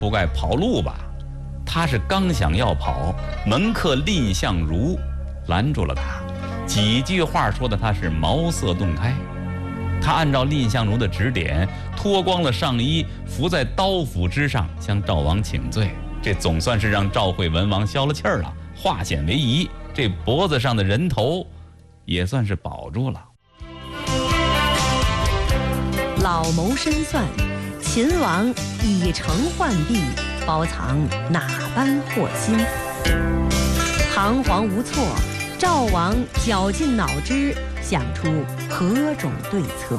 不该跑路吧？他是刚想要跑，门客蔺相如拦住了他，几句话说的他是茅塞顿开。他按照蔺相如的指点，脱光了上衣，伏在刀斧之上，向赵王请罪。这总算是让赵惠文王消了气儿了，化险为夷，这脖子上的人头也算是保住了。 老谋深算，秦王以诚换币，包藏哪般祸心？彷徨无措，赵王绞尽脑汁，想出何种对策？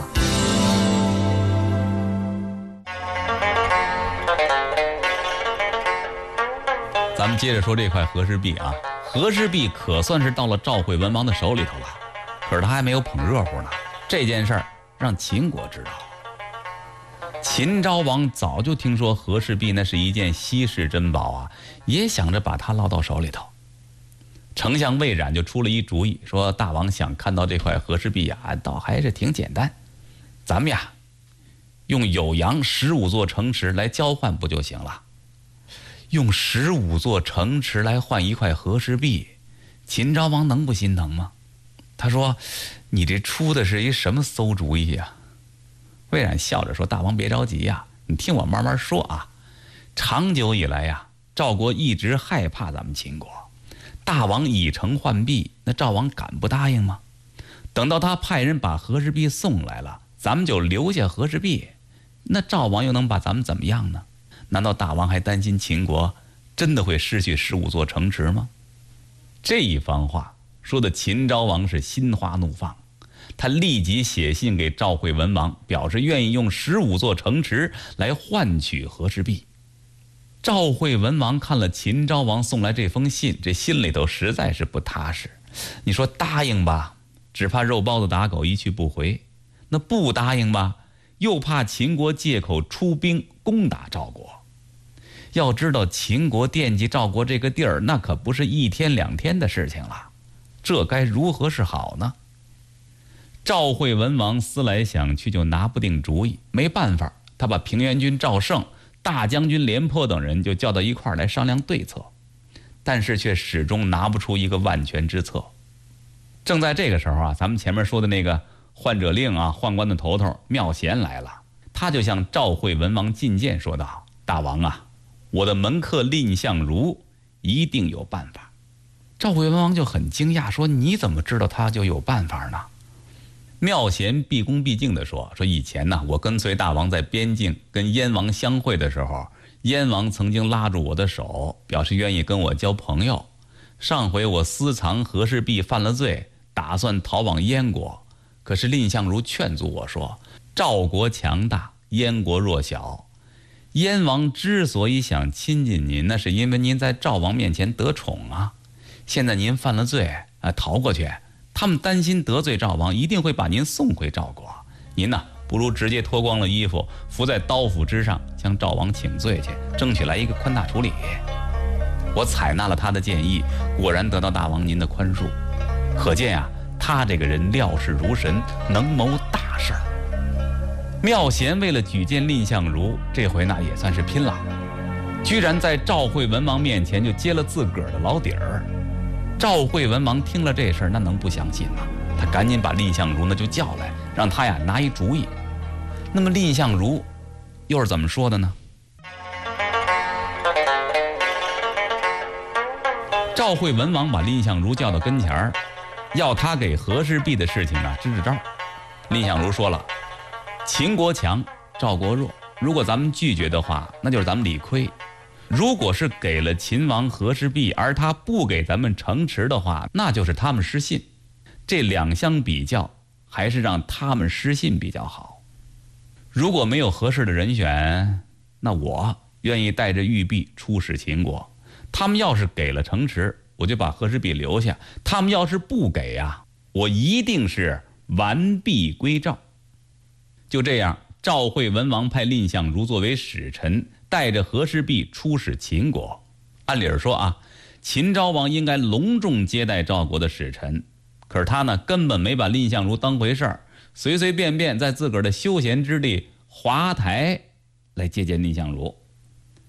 咱们接着说这块和氏璧啊，和氏璧可算是到了赵惠文王的手里头了，可是他还没有捧热乎呢。这件事儿让秦国知道了。秦昭王早就听说和氏璧那是一件稀世珍宝啊，也想着把它捞到手里头。丞相魏冉就出了一主意，说大王想看到这块和氏璧啊，倒还是挺简单，咱们呀用酉阳15座城池来交换不就行了？用15座城池来换一块和氏璧，秦昭王能不心疼吗？他说：“你这出的是一什么馊主意呀？”魏冉笑着说：“大王别着急呀，你听我慢慢说啊。长久以来呀，赵国一直害怕咱们秦国，大王以诚换璧，那赵王敢不答应吗？等到他派人把和氏璧送来了，咱们就留下和氏璧，那赵王又能把咱们怎么样呢？难道大王还担心秦国真的会失去15座城池吗？”这一番话说的秦昭王是心花怒放，他立即写信给赵惠文王，表示愿意用15座城池来换取和氏璧。赵惠文王看了秦昭王送来这封信，这心里头实在是不踏实。你说答应吧，只怕肉包子打狗一去不回；那不答应吧，又怕秦国借口出兵攻打赵国。要知道秦国惦记赵国这个地儿，那可不是1天2天的事情了，这该如何是好呢？赵惠文王思来想去，就拿不定主意。没办法，他把平原君赵胜、大将军廉颇等人就叫到一块儿来商量对策，但是却始终拿不出一个万全之策。正在这个时候啊，咱们前面说的那个换者令啊，宦官的头头妙贤来了，他就向赵惠文王进谏说道：“大王啊，我的门客蔺相如一定有办法。”赵惠文王就很惊讶，说：“你怎么知道他就有办法呢？”妙贤毕恭毕敬地说：“以前呢，我跟随大王在边境跟燕王相会的时候，燕王曾经拉住我的手，表示愿意跟我交朋友。上回我私藏和氏璧犯了罪，打算逃往燕国，可是蔺相如劝阻我说，赵国强大，燕国弱小。燕王之所以想亲近您，那是因为您在赵王面前得宠啊。现在您犯了罪逃过去，他们担心得罪赵王，一定会把您送回赵国。您呢，不如直接脱光了衣服，伏在刀斧之上，向赵王请罪去，争取来一个宽大处理。我采纳了他的建议，果然得到大王您的宽恕。可见啊，他这个人料事如神，能谋大事儿。妙贤为了举荐蔺相如，这回那也算是拼了，居然在赵惠文王面前就揭了自个儿的老底儿。赵惠文王听了这事儿，那能不相信吗？他赶紧把蔺相如呢就叫来，让他呀拿一主意。那么蔺相如又是怎么说的呢？赵惠文王把蔺相如叫到跟前儿，要他给和氏璧的事情啊支支招。蔺相如说了，秦国强，赵国弱，如果咱们拒绝的话，那就是咱们理亏。如果是给了秦王和氏璧，而他不给咱们城池的话，那就是他们失信。这两相比较，还是让他们失信比较好。如果没有合适的人选，那我愿意带着玉璧出使秦国。他们要是给了城池，我就把和氏璧留下；他们要是不给啊，我一定是完璧归赵。就这样，赵惠文王派蔺相如作为使臣，带着和氏璧出使秦国。按理说啊，秦昭王应该隆重接待赵国的使臣，可是他呢根本没把蔺相如当回事儿，随随便便在自个儿的休闲之地华台来接见蔺相如。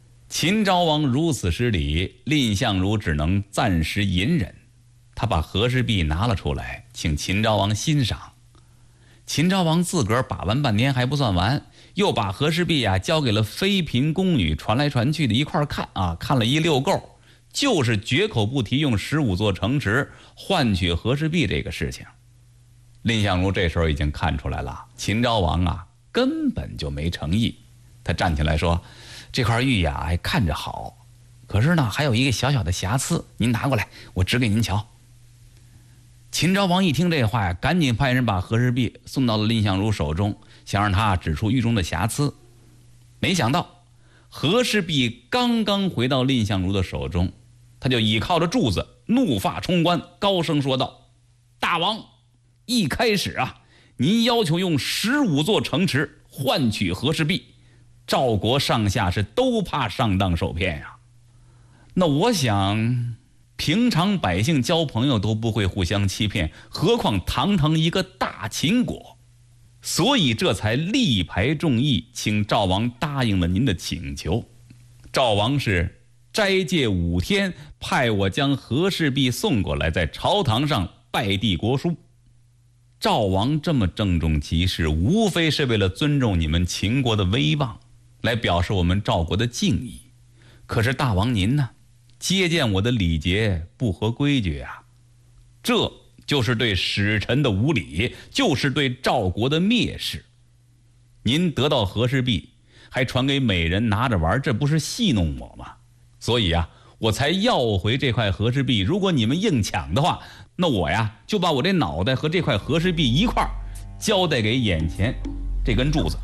秦昭王如此失礼，蔺相如只能暂时隐忍。他把和氏璧拿了出来，请秦昭王欣赏。秦昭王自个儿把玩半天还不算完，又把和氏璧交给了妃嫔宫女，传来传去的一块看啊，看了一溜够，就是绝口不提用15座城池换取和氏璧这个事情。蔺相如这时候已经看出来了，秦昭王根本就没诚意。他站起来说：“这块玉看着好，可是呢还有一个小小的瑕疵，您拿过来，我指给您瞧。”秦昭王一听这话赶紧派人把和氏璧送到了蔺相如手中，想让他指出玉中的瑕疵。没想到和氏璧刚刚回到蔺相如的手中，他就倚靠着柱子，怒发冲冠，高声说道：“大王，一开始您要求用15座城池换取和氏璧，赵国上下是都怕上当受骗呀。那我想，平常百姓交朋友都不会互相欺骗，何况堂堂一个大秦国，所以这才力排众议，请赵王答应了您的请求。赵王是斋戒5天，派我将和氏璧送过来，在朝堂上拜帝国书。赵王这么郑重其事，无非是为了尊重你们秦国的威望，来表示我们赵国的敬意。可是大王您呢，接见我的礼节不合规矩这就是对使臣的无礼，就是对赵国的蔑视。您得到和氏璧还传给美人拿着玩，这不是戏弄我吗？所以我才要回这块和氏璧。如果你们硬抢的话，那我就把我这脑袋和这块和氏璧一块交代给眼前这根柱子。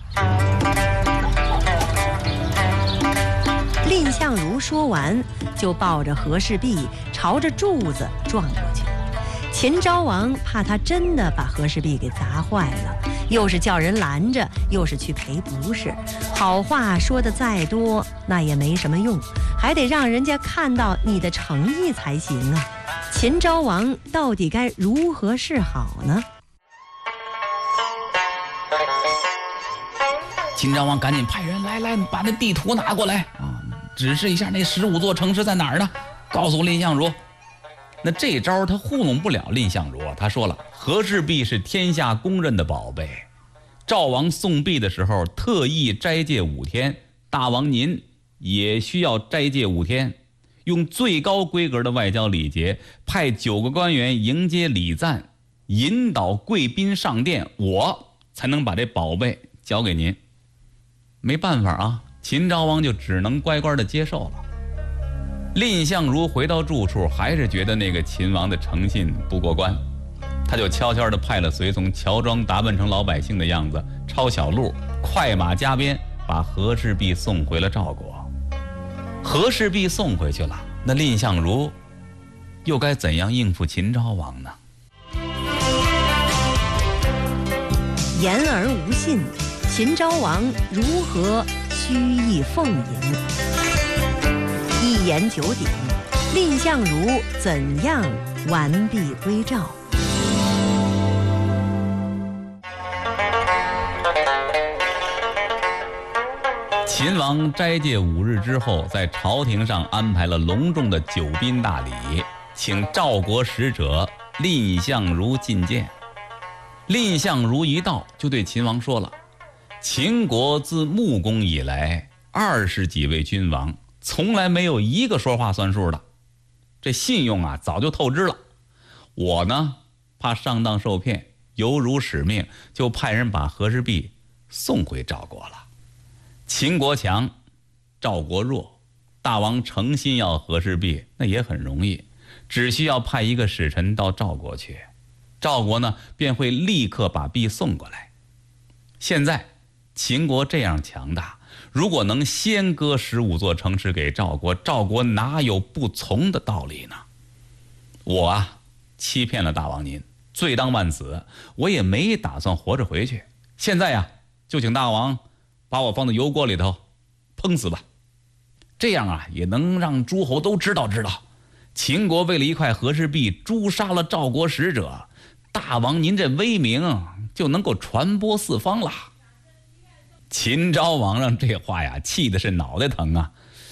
蔺相如说完，就抱着和氏璧朝着柱子撞过去。秦昭王怕他真的把和氏璧给砸坏了，又是叫人拦着，又是去赔不是，好话说的再多那也没什么用，还得让人家看到你的诚意才行啊。秦昭王到底该如何是好呢？ 秦昭王赶紧派人来把那地图拿过来指示一下那15座城池在哪儿呢？告诉蔺相如。那这招他糊弄不了蔺相如他说了，和氏璧是天下公认的宝贝，赵王送璧的时候特意斋戒5天，大王您也需要斋戒5天，用最高规格的外交礼节，派9个官员迎接礼赞，引导贵宾上殿，我才能把这宝贝交给您。没办法秦昭王就只能乖乖的接受了。蔺相如回到住处，还是觉得那个秦王的诚信不过关，他就悄悄地派了随从乔装打扮成老百姓的样子，抄小路，快马加鞭，把和氏璧送回了赵国。和氏璧送回去了，那蔺相如又该怎样应付秦昭王呢？ 言而无信，秦昭王如何虚意奉迎？一言九鼎，蔺相如怎样完璧归赵？ 秦王斋戒5日之后，在朝廷上安排了隆重的9宾大礼，请赵国使者蔺相如觐见。蔺相如一到，就对秦王说了：秦国自穆公以来，20几位君王从来没有一个说话算数的，这信用早就透支了。我呢，怕上当受骗，犹如使命，就派人把和氏璧送回赵国了。秦国强，赵国弱，大王诚心要和氏璧，那也很容易，只需要派一个使臣到赵国去，赵国呢便会立刻把璧送过来。现在秦国这样强大，如果能先割15座城池给赵国，赵国哪有不从的道理呢？我欺骗了大王您，罪当万死，我也没打算活着回去。现在就请大王把我放到油锅里头烹死吧，这样也能让诸侯都知道秦国为了一块和氏璧诛杀了赵国使者，大王您这威名就能够传播四方了。秦昭王让这话气的是脑袋疼